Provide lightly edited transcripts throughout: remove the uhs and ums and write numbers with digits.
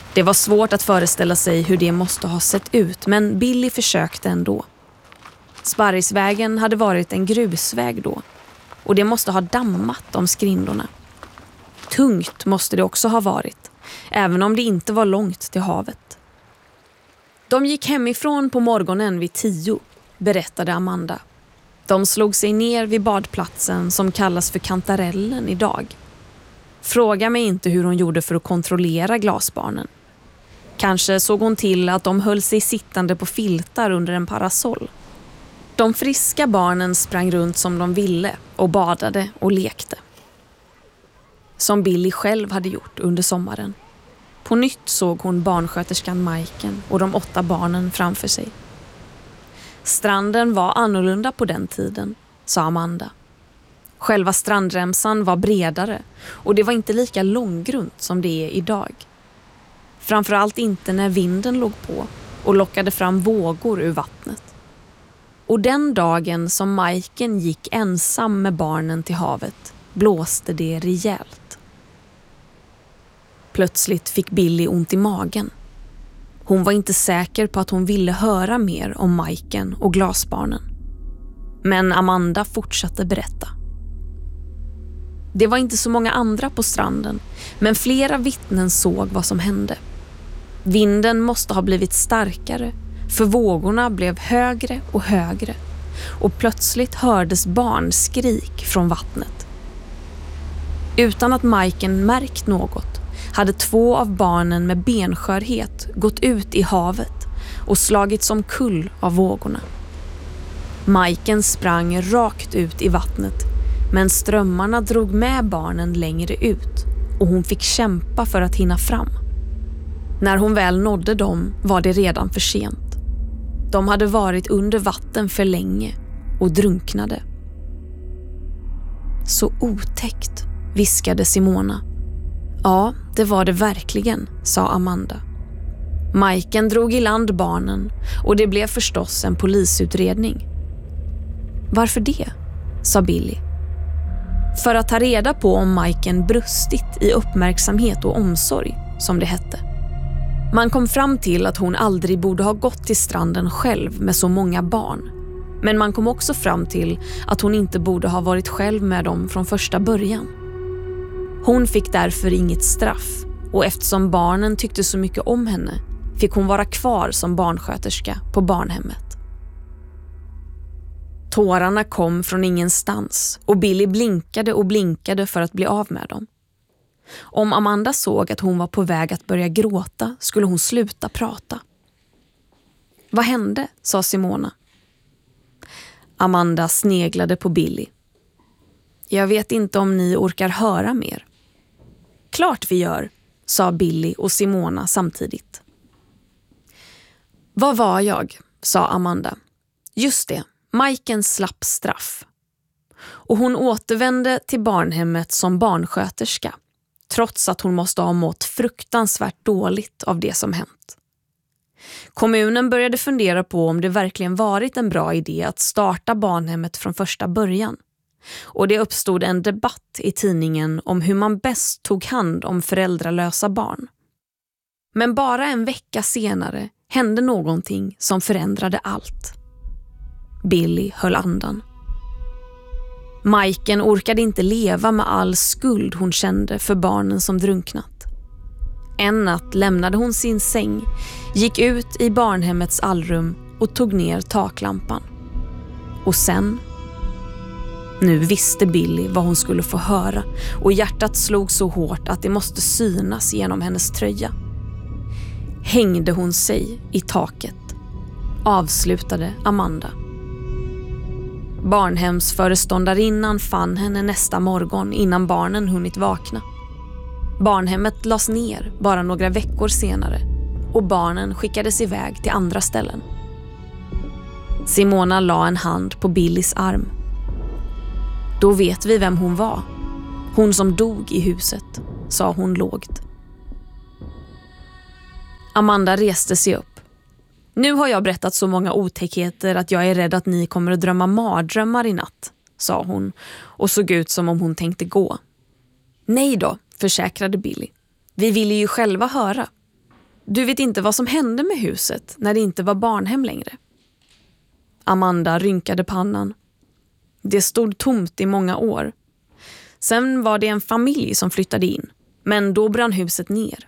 Det var svårt att föreställa sig hur det måste ha sett ut, men Billy försökte ändå. Sparrisvägen hade varit en grusväg då, och det måste ha dammat om skrindorna. Tungt måste det också ha varit, även om det inte var långt till havet. De gick hemifrån på morgonen vid 10, berättade Amanda. De slog sig ner vid badplatsen som kallas för Kantarellen idag. Fråga mig inte hur hon gjorde för att kontrollera glasbarnen. Kanske såg hon till att de höll sig sittande på filtar under en parasoll. De friska barnen sprang runt som de ville och badade och lekte. Som Billy själv hade gjort under sommaren. På nytt såg hon barnsköterskan Majken och de 8 barnen framför sig. Stranden var annorlunda på den tiden, sa Amanda. Själva strandremsan var bredare och det var inte lika långgrunt som det är idag. Framförallt inte när vinden låg på och lockade fram vågor ur vattnet. Och den dagen som Majken gick ensam med barnen till havet blåste det rejält. Plötsligt fick Billy ont i magen. Hon var inte säker på att hon ville höra mer om Majken och glasbarnen. Men Amanda fortsatte berätta. Det var inte så många andra på stranden, men flera vittnen såg vad som hände. Vinden måste ha blivit starkare, för vågorna blev högre och högre. Och plötsligt hördes barnskrik från vattnet. Utan att Majken märkt något hade 2 av barnen med benskörhet gått ut i havet och slagits som kull av vågorna. Majken sprang rakt ut i vattnet, men strömmarna drog med barnen längre ut och hon fick kämpa för att hinna fram. När hon väl nådde dem var det redan för sent. De hade varit under vatten för länge och drunknade. Så otäckt, viskade Simona. Ja, det var det verkligen, sa Amanda. Majken drog i land barnen och det blev förstås en polisutredning. Varför det? Sa Billy. För att ta reda på om Majken brustit i uppmärksamhet och omsorg, som det hette. Man kom fram till att hon aldrig borde ha gått till stranden själv med så många barn. Men man kom också fram till att hon inte borde ha varit själv med dem från första början. Hon fick därför inget straff och eftersom barnen tyckte så mycket om henne fick hon vara kvar som barnsköterska på barnhemmet. Tårarna kom från ingenstans och Billy blinkade och blinkade för att bli av med dem. Om Amanda såg att hon var på väg att börja gråta skulle hon sluta prata. Vad hände? Sa Simona. Amanda sneglade på Billy. Jag vet inte om ni orkar höra mer. Klart vi gör, sa Billy och Simona samtidigt. Vad var jag? Sa Amanda. Just det, Majken slapp straff. Och hon återvände till barnhemmet som barnsköterska, trots att hon måste ha mått fruktansvärt dåligt av det som hänt. Kommunen började fundera på om det verkligen varit en bra idé att starta barnhemmet från första början. Och det uppstod en debatt i tidningen om hur man bäst tog hand om föräldralösa barn. Men bara en vecka senare hände någonting som förändrade allt. Billy höll andan. Majken orkade inte leva med all skuld hon kände för barnen som drunknat. En natt lämnade hon sin säng, gick ut i barnhemmets allrum och tog ner taklampan. Och sen... Nu visste Billy vad hon skulle få höra och hjärtat slog så hårt att det måste synas genom hennes tröja. Hängde hon sig i taket, avslutade Amanda. Barnhemsföreståndarinnan fann henne nästa morgon innan barnen hunnit vakna. Barnhemmet lades ner bara några veckor senare och barnen skickades iväg till andra ställen. Simona la en hand på Billys arm. Då vet vi vem hon var. Hon som dog i huset, sa hon lågt. Amanda reste sig upp. Nu har jag berättat så många otäckheter att jag är rädd att ni kommer att drömma mardrömmar i natt, sa hon och såg ut som om hon tänkte gå. Nej då, försäkrade Billy. Vi ville ju själva höra. Du vet inte vad som hände med huset när det inte var barnhem längre? Amanda rynkade pannan. Det stod tomt i många år. Sen var det en familj som flyttade in, men då brann huset ner.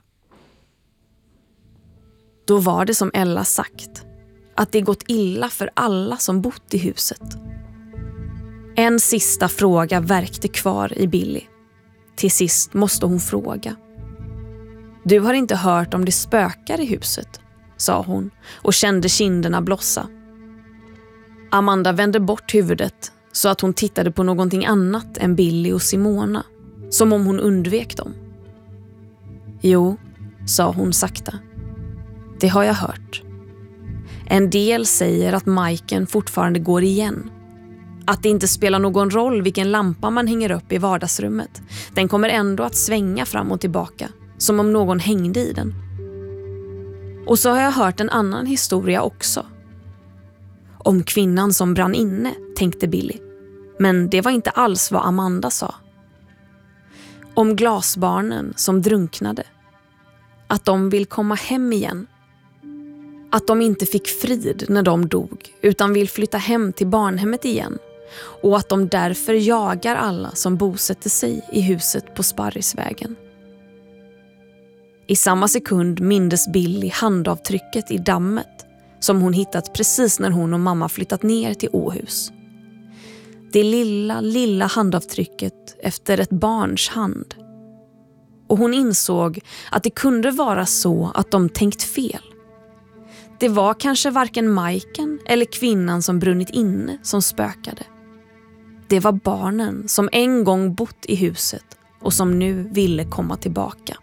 Då var det som Ella sagt, att det gått illa för alla som bott i huset. En sista fråga värkte kvar i Billy. Till sist måste hon fråga. Du har inte hört om det spökar i huset, sa hon och kände kinderna blossa. Amanda vände bort huvudet så att hon tittade på någonting annat än Billy och Simona, som om hon undvek dem. Jo, sa hon sakta. Det har jag hört. En del säger att Majken fortfarande går igen. Att det inte spelar någon roll vilken lampa man hänger upp i vardagsrummet. Den kommer ändå att svänga fram och tillbaka, som om någon hängde i den. Och så har jag hört en annan historia också. Om kvinnan som brann inne, tänkte Billy. Men det var inte alls vad Amanda sa. Om glasbarnen som drunknade. Att de vill komma hem igen. Att de inte fick frid när de dog, utan vill flytta hem till barnhemmet igen. Och att de därför jagar alla som bosätter sig i huset på Sparrisvägen. I samma sekund mindes Billy handavtrycket i dammet som hon hittat precis när hon och mamma flyttat ner till Åhus. Det lilla handavtrycket efter ett barns hand. Och hon insåg att det kunde vara så att de tänkt fel. Det var kanske varken Majken eller kvinnan som brunnit inne som spökade. Det var barnen som en gång bott i huset och som nu ville komma tillbaka.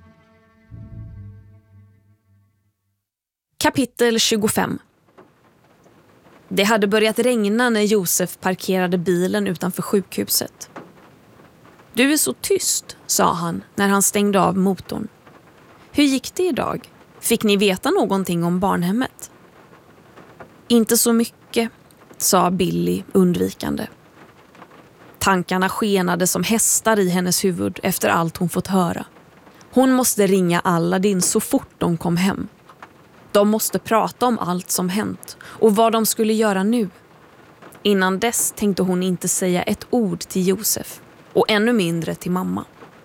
Kapitel 25. Det hade börjat regna när Josef parkerade bilen utanför sjukhuset. Du är så tyst, sa han när han stängde av motorn. Hur gick det idag? Fick ni veta någonting om barnhemmet? Inte så mycket, sa Billy undvikande. Tankarna skenade som hästar i hennes huvud efter allt hon fått höra. Hon måste ringa Aladdin så fort de kom hem. De måste prata om allt som hänt och vad de skulle göra nu. Innan dess tänkte hon inte säga ett ord till Josef och ännu mindre till mamma.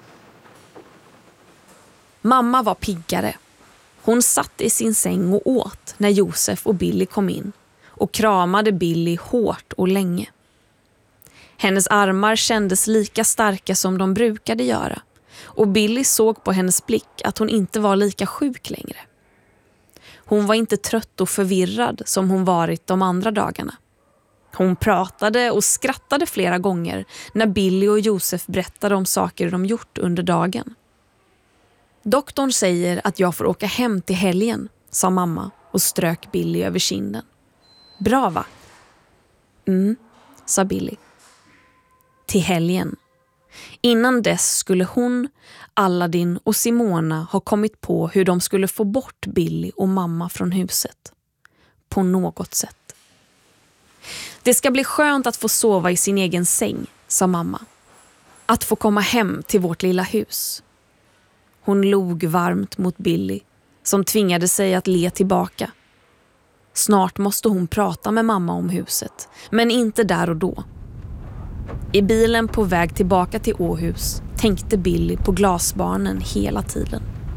Mamma var piggare. Hon satt i sin säng och åt när Josef och Billy kom in och kramade Billy hårt och länge. Hennes armar kändes lika starka som de brukade göra och Billy såg på hennes blick att hon inte var lika sjuk längre. Hon var inte trött och förvirrad som hon varit de andra dagarna. Hon pratade och skrattade flera gånger när Billy och Josef berättade om saker de gjort under dagen. Doktorn säger att jag får åka hem till helgen, sa mamma och strök Billy över kinden. Bra va? Sa Billy. Till helgen. Innan dess skulle hon, Aladdin och Simona ha kommit på hur de skulle få bort Billy och mamma från huset. På något sätt. Det ska bli skönt att få sova i sin egen säng, sa mamma. Att få komma hem till vårt lilla hus. Hon log varmt mot Billy, som tvingade sig att le tillbaka. Snart måste hon prata med mamma om huset, men inte där och då. I bilen på väg tillbaka till Åhus tänkte Billy på glasbarnen hela tiden.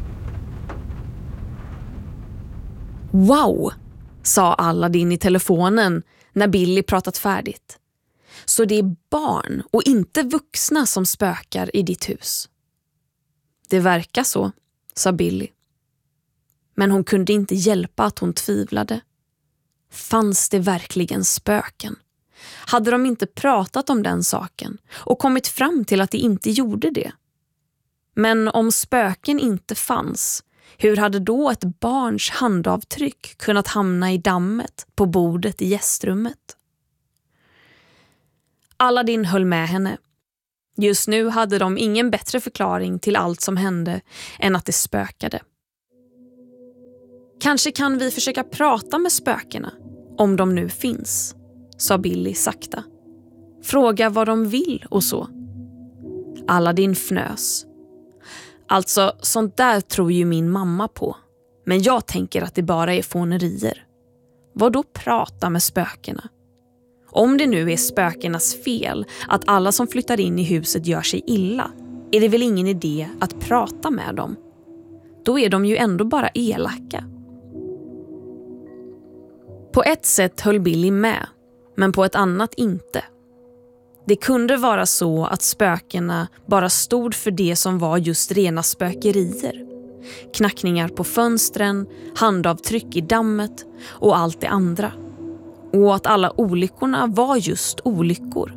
Wow, sa Aladdin i telefonen när Billy pratat färdigt. Så det är barn och inte vuxna som spökar i ditt hus. Det verkar så, sa Billy. Men hon kunde inte hjälpa att hon tvivlade. Fanns det verkligen spöken? Hade de inte pratat om den saken och kommit fram till att det inte gjorde det? Men om spöken inte fanns, hur hade då ett barns handavtryck kunnat hamna i dammet på bordet i gästrummet? Aladdin höll med henne. Just nu hade de ingen bättre förklaring till allt som hände än att det spökade. Kanske kan vi försöka prata med spökena, om de nu finns, sa Billy sakta. Fråga vad de vill och så. Aladdin fnös. Alltså, sånt där tror ju min mamma på. Men jag tänker att det bara är fånerier. Vad då prata med spökena? Om det nu är spökenas fel att alla som flyttar in i huset gör sig illa, är det väl ingen idé att prata med dem? Då är de ju ändå bara elaka. På ett sätt höll Billy med, men på ett annat inte. Det kunde vara så att spökena bara stod för det som var just rena spökerier. Knackningar på fönstren, handavtryck i dammet och allt det andra. Och att alla olyckorna var just olyckor.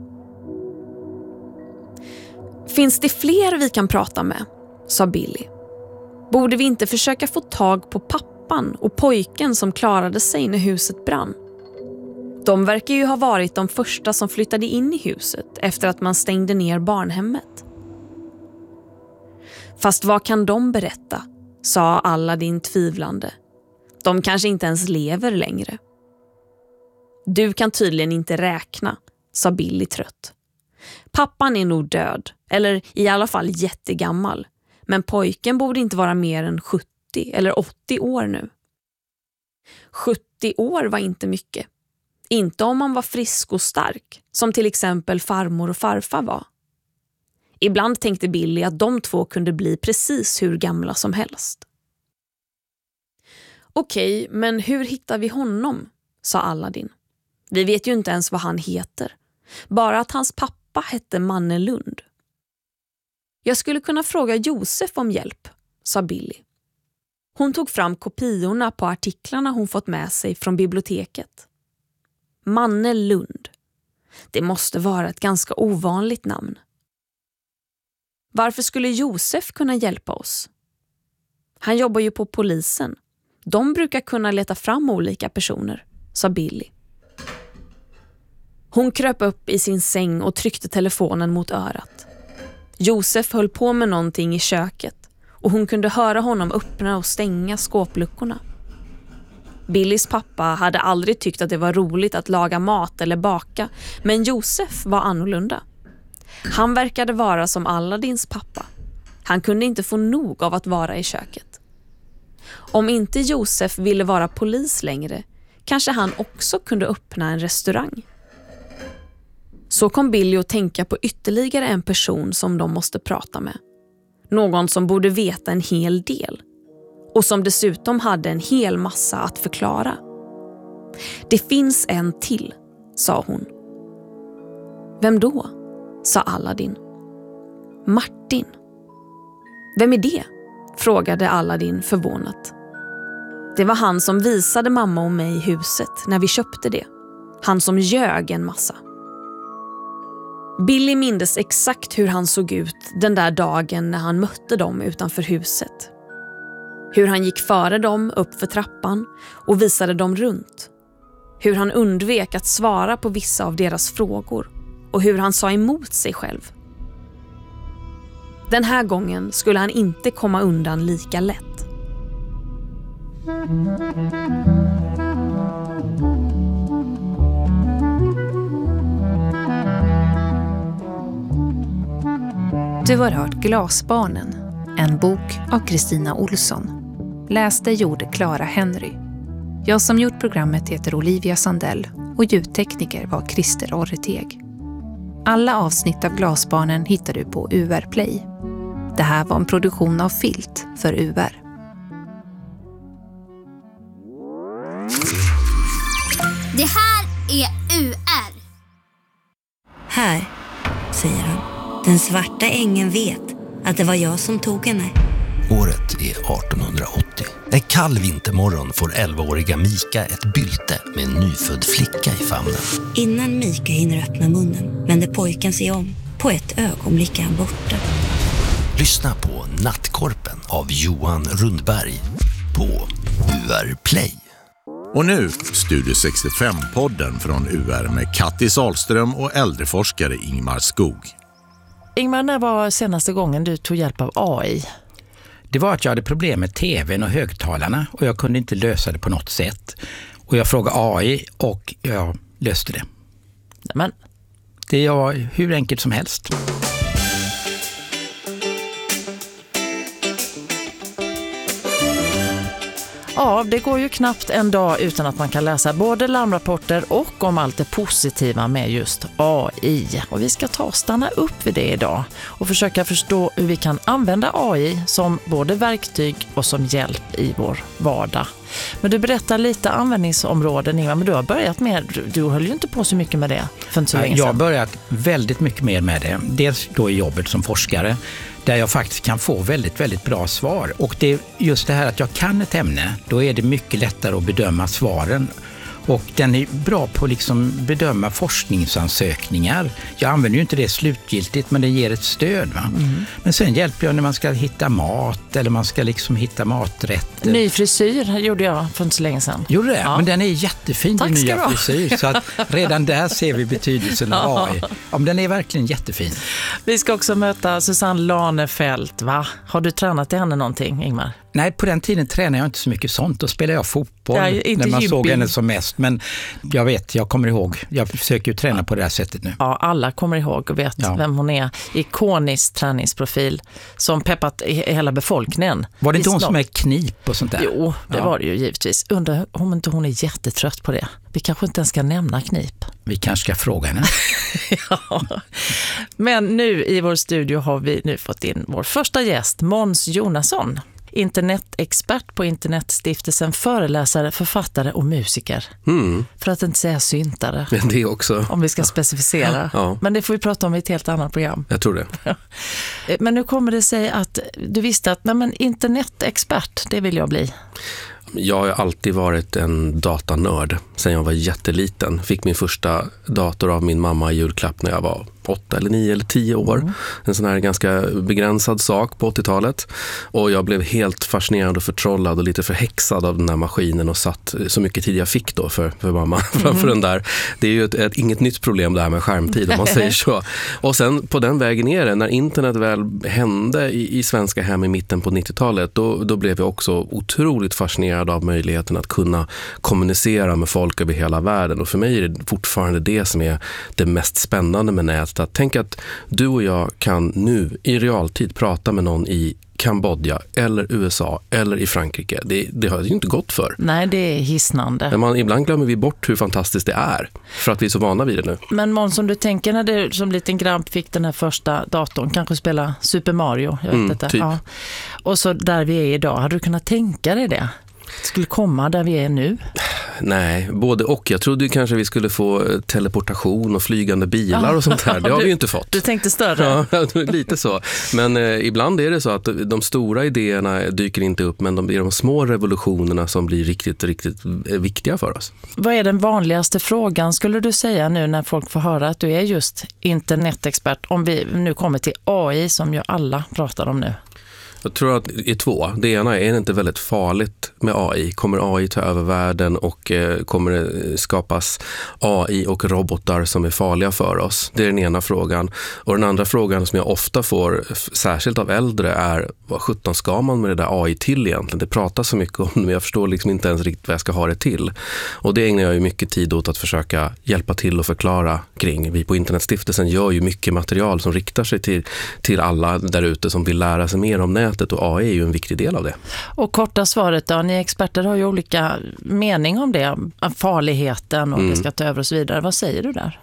Finns det fler vi kan prata med? Sa Billy. Borde vi inte försöka få tag på pappan och pojken som klarade sig när huset brann? De verkar ju ha varit de första som flyttade in i huset efter att man stängde ner barnhemmet. Fast vad kan de berätta? Sa Aladdin tvivlande. De kanske inte ens lever längre. Du kan tydligen inte räkna, sa Billy trött. Pappan är nog död, eller i alla fall jättegammal. Men pojken borde inte vara mer än 70 eller 80 år nu. 70 år var inte mycket. Inte om man var frisk och stark, som till exempel farmor och farfar var. Ibland tänkte Billy att de två kunde bli precis hur gamla som helst. Okej, men hur hittar vi honom? Sa Aladdin. Vi vet ju inte ens vad han heter. Bara att hans pappa hette Manne Lund. Jag skulle kunna fråga Josef om hjälp, sa Billy. Hon tog fram kopiorna på artiklarna hon fått med sig från biblioteket. Manne Lund. Det måste vara ett ganska ovanligt namn. Varför skulle Josef kunna hjälpa oss? Han jobbar ju på polisen. De brukar kunna leta fram olika personer, sa Billy. Hon kröp upp i sin säng och tryckte telefonen mot örat. Josef höll på med någonting i köket och hon kunde höra honom öppna och stänga skåpluckorna. Billys pappa hade aldrig tyckt att det var roligt att laga mat eller baka, men Josef var annorlunda. Han verkade vara som Aladdins pappa. Han kunde inte få nog av att vara i köket. Om inte Josef ville vara polis längre, kanske han också kunde öppna en restaurang. Så kom Billy att tänka på ytterligare en person som de måste prata med. Någon som borde veta en hel del. Och som dessutom hade en hel massa att förklara. Det finns en till, sa hon. Vem då? Sa Aladdin. Martin. Vem är det? Frågade Aladdin förvånat. Det var han som visade mamma och mig huset när vi köpte det. Han som ljög en massa. Billy mindes exakt hur han såg ut den där dagen när han mötte dem utanför huset. Hur han gick före dem upp för trappan och visade dem runt. Hur han undvek att svara på vissa av deras frågor och hur han sa emot sig själv. Den här gången skulle han inte komma undan lika lätt. Du har hört Glasbarnen, en bok av Kristina Olsson. Läste gjorde Clara Henry. Jag som gjort programmet heter Olivia Sandell och ljudtekniker var Christer Orreteg. Alla avsnitt av Glasbarnen hittar du på UR Play. Det här var en produktion av Filt för UR. Det här är UR. Här, säger han. Den svarta ängeln vet att det var jag som tog henne. Året är 1880. En kall vintermorgon får 11-åriga Mika ett bylte med en nyfödd flicka i famnen. Innan Mika hinner öppna munnen vänder pojken sig om. På ett ögonblick är han borta. Lyssna på Nattkorpen av Johan Rundberg på UR Play. Och nu Studio 65-podden från UR med Katti Salström och äldreforskare Ingmar Skog. Ingmar, när var senaste gången du tog hjälp av AI? Det var att jag hade problem med tvn och högtalarna och jag kunde inte lösa det på något sätt. Och jag frågade AI och jag löste det. Men det var hur enkelt som helst. Ja, det går ju knappt en dag utan att man kan läsa både larmrapporter och om allt det positiva med just AI. Och vi ska stanna upp vid det idag och försöka förstå hur vi kan använda AI som både verktyg och som hjälp i vår vardag. Men du berättar lite användningsområden, Ingvar, men du har börjat med, du höll ju inte på så mycket med det för inte så länge sedan. Jag har börjat väldigt mycket mer med det. Dels då i jobbet som forskare, där jag faktiskt kan få väldigt, väldigt bra svar. Och det är just det här att jag kan ett ämne, då är det mycket lättare att bedöma svaren. Och den är bra på att liksom bedöma forskningsansökningar. Jag använder ju inte det slutgiltigt, men det ger ett stöd. Va? Mm. Men sen hjälper jag när man ska hitta mat eller man ska liksom hitta maträtter. Ny frisyr gjorde jag för inte så länge sedan. Gjorde det? Ja. Men den är jättefin, den nya frisyr. Så att redan där ser vi betydelsen av AI. Ja, men den är verkligen jättefin. Vi ska också möta Susanne Lanefelt, va? Har du tränat i henne någonting, Ingmar? Nej, på den tiden tränade jag inte så mycket sånt. Då spelade jag fotboll när man såg henne som mest. Men jag kommer ihåg. Jag försöker ju träna på det här sättet nu. Ja, alla kommer ihåg och vet vem hon är. Ikonisk träningsprofil som peppat hela befolkningen. Var det inte hon som är knip och sånt där? Jo, det var det ju givetvis. Undrar om inte hon är jättetrött på det. Vi kanske inte ens ska nämna knip. Vi kanske ska fråga henne. Ja. Men nu i vår studio har vi nu fått in vår första gäst, Måns Jonasson. Internetexpert på Internetstiftelsen, föreläsare, författare och musiker. För att inte säga syntare. Det också. Om vi ska specificera. Ja. Men det får vi prata om i ett helt annat program. Jag tror det. Men nu kommer det sig att du visste att internetexpert, det vill jag bli. Jag har alltid varit en datanörd sen jag var jätteliten. Fick min första dator av min mamma i julklapp när jag var 8 eller 9 eller 10 år. En sån här ganska begränsad sak på 80-talet. Och jag blev helt fascinerad och förtrollad och lite förhäxad av den här maskinen och satt så mycket tid jag fick då för mamma framför den där. Det är ju inget nytt problem det här med skärmtid om man säger så. Och sen på den vägen ner, när internet väl hände i svenska hem i mitten på 90-talet, då blev jag också otroligt fascinerad av möjligheten att kunna kommunicera med folk över hela världen. Och för mig är det fortfarande det som är det mest spännande med nätet. Att tänka att du och jag kan nu i realtid prata med någon i Kambodja eller USA eller i Frankrike. Det har ju inte gått för. Nej, det är hisnande. Men ibland glömmer vi bort hur fantastiskt det är för att vi är så vana vid det nu. Men Måns, som du tänker när du som liten grabb fick den här första datorn, kanske spela Super Mario, jag vet inte. Typ. Ja. Och så där vi är idag, hade du kunnat tänka dig det? Skulle komma där vi är nu? Nej, både och. Jag trodde kanske vi skulle få teleportation och flygande bilar och sånt här. Det har vi ju inte fått. Du tänkte större? Ja, lite så. Men ibland är det så att de stora idéerna dyker inte upp, men det är de små revolutionerna som blir riktigt, riktigt viktiga för oss. Vad är den vanligaste frågan, skulle du säga, nu när folk får höra att du är just internetexpert, om vi nu kommer till AI som ju alla pratar om nu? Jag tror att det är två. Det ena är det inte väldigt farligt med AI. Kommer AI ta över världen och kommer det skapas AI och robotar som är farliga för oss? Det är den ena frågan. Och den andra frågan som jag ofta får, särskilt av äldre, är vad 17 ska man med det där AI till egentligen? Det pratas så mycket om det, men jag förstår liksom inte ens riktigt vad jag ska ha det till. Och det ägnar jag ju mycket tid åt att försöka hjälpa till och förklara kring. Vi på Internetstiftelsen gör ju mycket material som riktar sig till alla där ute som vill lära sig mer om nätet, och AI är ju en viktig del av det. Och korta svaret då, ni experter har ju olika mening om det, farligheten och det ska ta över och så vidare. Vad säger du där?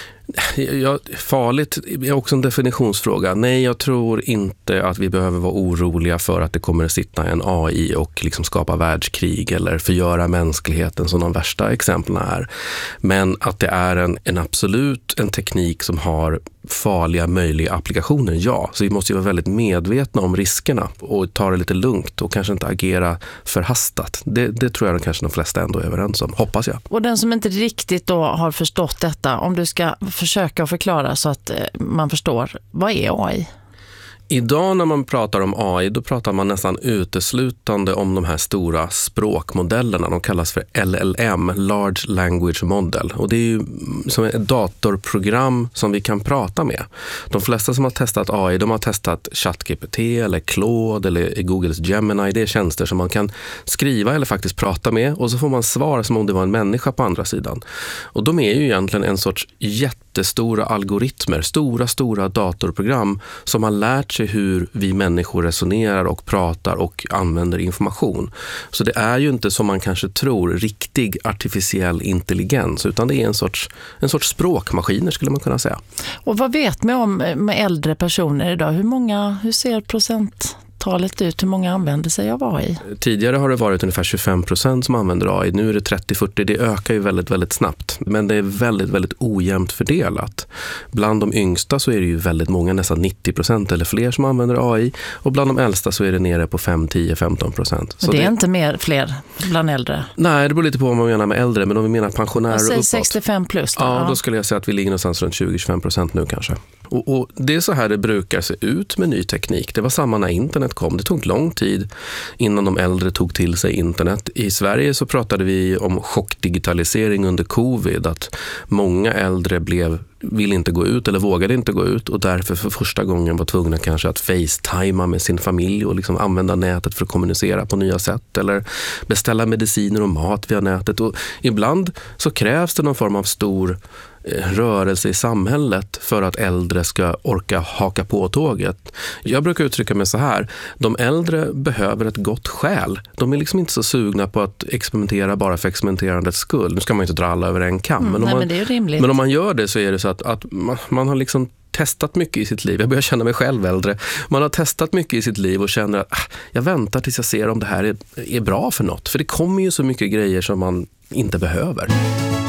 Farligt är också en definitionsfråga. Nej, jag tror inte att vi behöver vara oroliga för att det kommer att sitta en AI och liksom skapa världskrig eller förgöra mänskligheten som de värsta exemplen är. Men att det är en teknik som har farliga möjliga applikationer, ja. Så vi måste ju vara väldigt medvetna om riskerna och ta det lite lugnt och kanske inte agera förhastat. Det tror jag kanske de flesta ändå är överens om, hoppas jag. Och den som inte riktigt då har förstått detta, om du ska försöka förklara så att man förstår, vad är AI? Idag när man pratar om AI, då pratar man nästan uteslutande om de här stora språkmodellerna. De kallas för LLM, Large Language Model. Och det är ju som ett datorprogram som vi kan prata med. De flesta som har testat AI, de har testat ChatGPT eller Claude eller Googles Gemini. Det är tjänster som man kan skriva eller faktiskt prata med, och så får man svar som om det var en människa på andra sidan. Och de är ju egentligen en sorts jättestora algoritmer, stora datorprogram som har lärt sig hur vi människor resonerar och pratar och använder information. Så det är ju inte som man kanske tror riktig artificiell intelligens, utan det är en sorts språkmaskiner skulle man kunna säga. Och vad vet man om med äldre personer idag? Hur ser procenttalet ut? Hur många använder sig av AI? Tidigare har det varit ungefär 25% som använder AI. Nu är det 30-40%. Det ökar ju väldigt, väldigt snabbt. Men det är väldigt, väldigt ojämnt fördelat. Bland de yngsta så är det ju väldigt många, nästan 90% eller fler som använder AI. Och bland de äldsta så är det nere på 5-10-15%. Så det är inte fler bland äldre? Nej, det beror lite på vad man menar med äldre. Men om vi menar pensionärer säg uppåt. 65 plus då? Ja, då skulle jag säga att vi ligger någonstans runt 20-25% nu kanske. Och det är så här det brukar se ut med ny teknik. Det var samma när internet kom. Det tog lång tid innan de äldre tog till sig internet. I Sverige så pratade vi om chockdigitalisering under covid. Att många äldre ville inte gå ut eller vågade inte gå ut och därför för första gången var tvungna kanske att facetima med sin familj och liksom använda nätet för att kommunicera på nya sätt eller beställa mediciner och mat via nätet. Och ibland så krävs det någon form av stor rörelse i samhället för att äldre ska orka haka på tåget. Jag brukar uttrycka mig så här: de äldre behöver ett gott skäl. De är liksom inte så sugna på att experimentera bara för experimenterandets skull. Nu ska man ju inte dra alla över en kam. Men det är ju rimligt. Men om man gör det så är det så att man har liksom testat mycket i sitt liv. Jag börjar känna mig själv äldre. Man har testat mycket i sitt liv och känner att jag väntar tills jag ser om det här är bra för något. För det kommer ju så mycket grejer som man inte behöver.